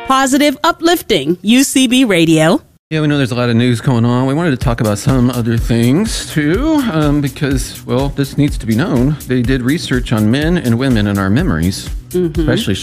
Positive, uplifting UCB Radio. Yeah, we know there's a lot of news going on. We wanted to talk about some other things, too, because, well, this needs to be known. They did research on men and women and our memories, especially